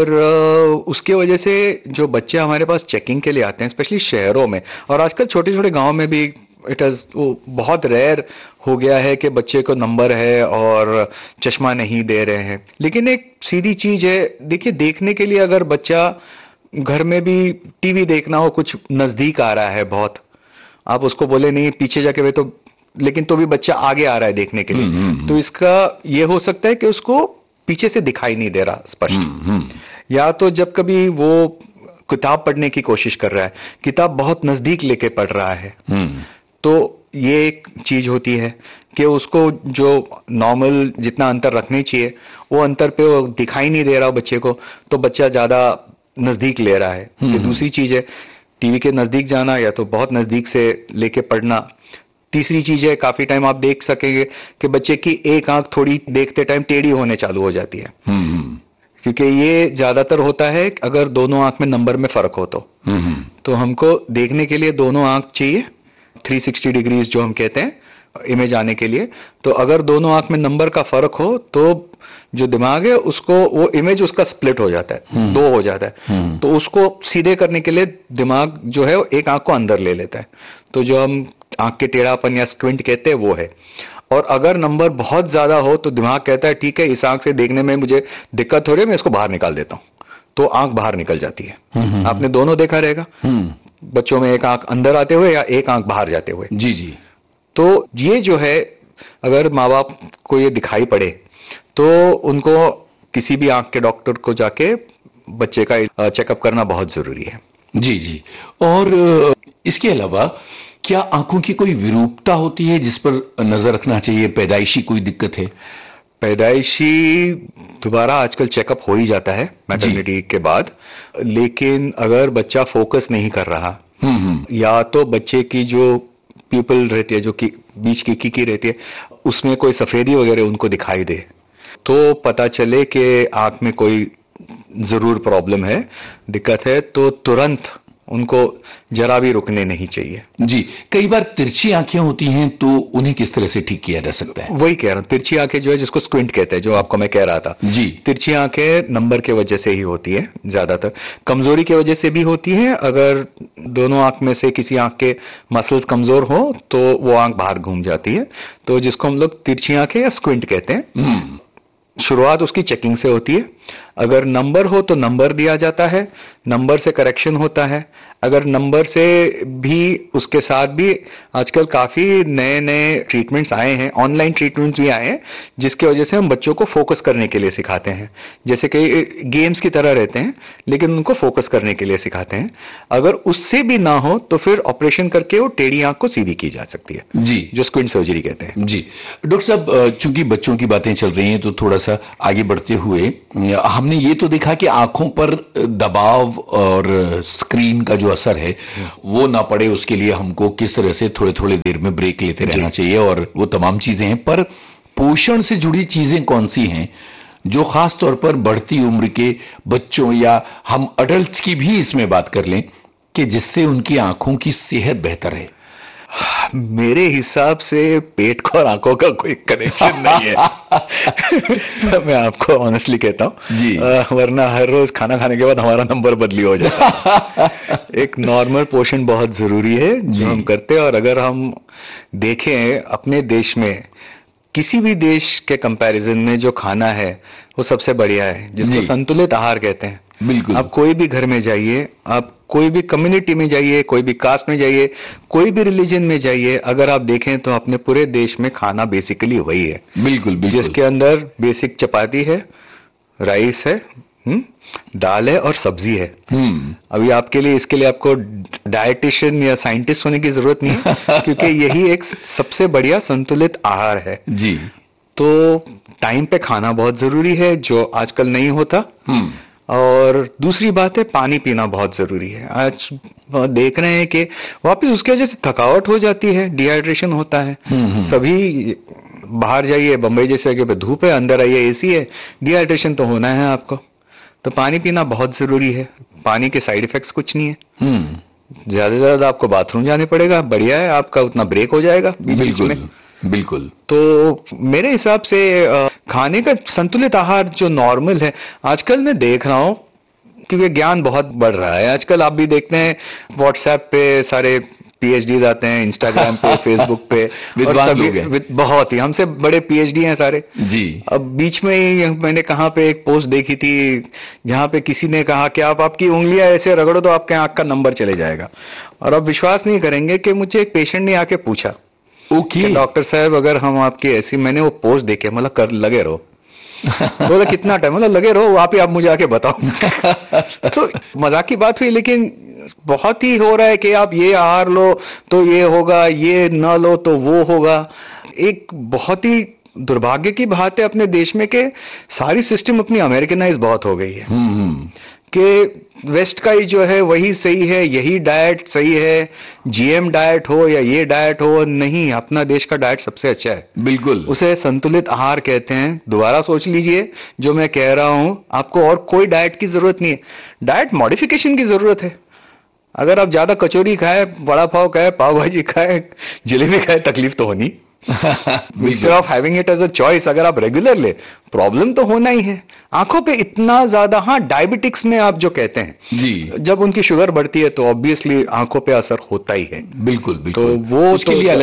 और उसके वजह से जो बच्चे हमारे पास चेकिंग के लिए आते हैं, स्पेशली शहरों में, और आजकल छोटे छोटे गांव में भी वो बहुत रेयर हो गया है कि बच्चे को नंबर है और चश्मा नहीं दे रहे हैं। लेकिन एक सीधी चीज है, देखिए, देखने के लिए अगर बच्चा घर में भी टीवी देखना हो, कुछ नजदीक आ रहा है बहुत, आप उसको बोले नहीं पीछे जाके वे, तो लेकिन तो भी बच्चा आगे आ रहा है देखने के लिए, तो इसका ये हो सकता है कि उसको पीछे से दिखाई नहीं दे रहा स्पष्ट, या तो जब कभी वो किताब पढ़ने की कोशिश कर रहा है, किताब बहुत नजदीक लेके पढ़ रहा है, तो ये एक चीज होती है कि उसको जो नॉर्मल जितना अंतर रखनी चाहिए वो अंतर पे वो दिखाई नहीं दे रहा बच्चे को, तो बच्चा ज्यादा नजदीक ले रहा है। ये दूसरी चीज है, टीवी के नजदीक जाना या तो बहुत नजदीक से लेके पढ़ना। तीसरी चीज है, काफी टाइम आप देख सकेंगे कि बच्चे की एक आंख थोड़ी देखते टाइम टेढ़ी होने चालू हो जाती है, क्योंकि ये ज्यादातर होता है अगर दोनों आंख में नंबर में फर्क हो तो हमको देखने के लिए दोनों आंख चाहिए, 360 डिग्रीज जो हम कहते हैं इमेज आने के लिए। तो अगर दोनों आंख में नंबर का फर्क हो तो जो दिमाग है उसको वो इमेज उसका स्प्लिट हो जाता है, दो हो जाता है, तो उसको सीधे करने के लिए दिमाग जो है वो एक आंख को अंदर ले लेता है, तो जो हम आंख के टेढ़ापन या स्क्विंट कहते हैं वो है। और अगर नंबर बहुत ज्यादा हो तो दिमाग कहता है ठीक है, इस आंख से देखने में मुझे दिक्कत हो रही है, मैं इसको बाहर निकाल देता हूं, तो आंख बाहर निकल जाती है। आपने दोनों देखा रहेगा बच्चों में, एक आंख अंदर आते हुए या एक आंख बाहर जाते हुए। जी जी। तो ये जो है, अगर माँ बाप को ये दिखाई पड़े तो उनको किसी भी आंख के डॉक्टर को जाके बच्चे का चेकअप करना बहुत जरूरी है। जी जी। और इसके अलावा क्या आंखों की कोई विरूपता होती है जिस पर नजर रखना चाहिए? पैदाइशी कोई दिक्कत है? पैदाइशी दोबारा आजकल चेकअप हो ही जाता है मैटरनिटी के बाद, लेकिन अगर बच्चा फोकस नहीं कर रहा या तो बच्चे की जो प्यूपिल रहती है, जो कि बीच की कीकी रहती है, उसमें कोई सफेदी वगैरह उनको दिखाई दे, तो पता चले कि आंख में कोई जरूर प्रॉब्लम है, दिक्कत है, तो तुरंत उनको जरा भी रुकने नहीं चाहिए। जी। कई बार तिरछी आंखें होती हैं, तो उन्हें किस तरह से ठीक किया जा सकता है? वही कह रहा हूं, तिरछी आंखें जो है, जिसको स्क्विंट कहते हैं, जो आपको मैं कह रहा था जी। तिरछी आंखें नंबर के वजह से ही होती है, ज्यादातर कमजोरी की वजह से भी होती है। अगर दोनों आंख में से किसी आंख के मसल्स कमजोर हो तो वो आंख बाहर घूम जाती है, तो जिसको हम लोग तिरछी आंखें या स्क्विंट कहते हैं। शुरुआत उसकी चेकिंग से होती है, अगर नंबर हो तो नंबर दिया जाता है, नंबर से करेक्शन होता है। अगर नंबर से भी उसके साथ भी आजकल काफी नए नए ट्रीटमेंट्स आए हैं, ऑनलाइन ट्रीटमेंट्स भी आए हैं, जिसकी वजह से हम बच्चों को फोकस करने के लिए सिखाते हैं, जैसे कि गेम्स की तरह रहते हैं लेकिन उनको फोकस करने के लिए सिखाते हैं। अगर उससे भी ना हो तो फिर ऑपरेशन करके वो टेढ़ी आंख को सीधी की जा सकती है, जी, जो स्क्विंट सर्जरी कहते हैं। जी डॉक्टर साहब, चूंकि बच्चों की बातें चल रही हैं तो थोड़ा सा आगे बढ़ते हुए हमने ये तो देखा कि आंखों पर दबाव और स्क्रीन का जो असर है वो ना पड़े, उसके लिए हमको किस तरह से थोड़े थोड़े देर में ब्रेक लेते रहना चाहिए, और वो तमाम चीजें हैं। पर पोषण से जुड़ी चीजें कौन सी हैं जो खास तौर पर बढ़ती उम्र के बच्चों या हम अडल्ट्स की भी इसमें बात कर लें कि जिससे उनकी आंखों की सेहत बेहतर है? मेरे हिसाब से पेट को और आंखों का कोई कनेक्शन नहीं है। मैं आपको ऑनेस्टली कहता हूं जी, वरना हर रोज खाना खाने के बाद हमारा नंबर बदली हो जाता है। एक नॉर्मल पोषण बहुत जरूरी है जो हम करते हैं, और अगर हम देखें अपने देश में किसी भी देश के कंपैरिजन में जो खाना है वो सबसे बढ़िया है, जिसको संतुलित आहार कहते हैं। बिल्कुल। आप कोई भी घर में जाइए, आप कोई भी कम्युनिटी में जाइए, कोई भी कास्ट में जाइए, कोई भी रिलीजन में जाइए, अगर आप देखें तो अपने पूरे देश में खाना बेसिकली वही है। बिल्कुल बिल्कुल। जिसके अंदर बेसिक चपाती है, राइस है, दाल है और सब्जी है। अभी आपके लिए, इसके लिए आपको डायटिशियन या साइंटिस्ट होने की जरूरत नहीं है, क्योंकि यही एक सबसे बढ़िया संतुलित आहार है। जी। तो टाइम पे खाना बहुत जरूरी है, जो आजकल नहीं होता। और दूसरी बात है, पानी पीना बहुत जरूरी है। आज देख रहे हैं कि वापस उसकी वजह से थकावट हो जाती है, डिहाइड्रेशन होता है। सभी बाहर जाइए, बंबई जैसे जगह पे धूप है, अंदर आइए एसी है, डिहाइड्रेशन तो होना है आपको। तो पानी पीना बहुत जरूरी है। पानी के साइड इफेक्ट्स कुछ नहीं है, ज्यादा से ज्यादा आपको बाथरूम जाने पड़ेगा, बढ़िया है, आपका उतना ब्रेक हो जाएगा बीच में। बिल्कुल। तो मेरे हिसाब से खाने का संतुलित आहार जो नॉर्मल है, आजकल मैं देख रहा हूं क्योंकि ज्ञान बहुत बढ़ रहा है आजकल। आप भी देखते हैं व्हाट्सएप पे सारे पीएचडी आते हैं, इंस्टाग्राम पे, फेसबुक पे, और विद्वान सभी लोग हैं। बहुत ही हमसे बड़े पीएचडी हैं सारे। जी। अब बीच में ही मैंने कहाँ पे एक पोस्ट देखी थी जहां पे किसी ने कहा कि आप आपकी उंगलियां ऐसे रगड़ो तो आपके आंख का नंबर चले जाएगा। और आप विश्वास नहीं करेंगे कि मुझे एक पेशेंट ने आके पूछा ओके। कि डॉक्टर साहब अगर हम आपकी ऐसी, मैंने वो पोस्ट देखे, मतलब कर लगे रहो। बोला कितना टाइम, मतलब लगे रहो वहां पे, आप मुझे आके बताओ। तो मजाक की बात हुई, लेकिन बहुत ही हो रहा है कि आप ये आहार लो तो ये होगा, ये न लो तो वो होगा। एक बहुत ही दुर्भाग्य की बात है अपने देश में कि सारी सिस्टम अपनी अमेरिकनाइज बहुत हो गई है, कि वेस्ट का ही जो है वही सही है, यही डाइट सही है, जीएम डाइट हो या ये डाइट हो। नहीं, अपना देश का डाइट सबसे अच्छा है। बिल्कुल। उसे संतुलित आहार कहते हैं। दोबारा सोच लीजिए जो मैं कह रहा हूं, आपको और कोई डाइट की जरूरत नहीं है, डाइट मॉडिफिकेशन की जरूरत है। अगर आप ज्यादा कचौरी खाए, बड़ा पाव खाए, पाव भाजी खाए, जलेबी खाए, तकलीफ तो होनी। Instead of having it as a choice, अगर आप रेगुलर ले, प्रॉब्लम तो होना ही है। आंखों पे इतना ज्यादा, हाँ डायबिटिक्स में आप जो कहते हैं जी, जब उनकी शुगर बढ़ती है तो ऑब्वियसली आंखों पे असर होता ही है। बिल्कुल तो बिल्कुल। वो उसके तो लिए अलग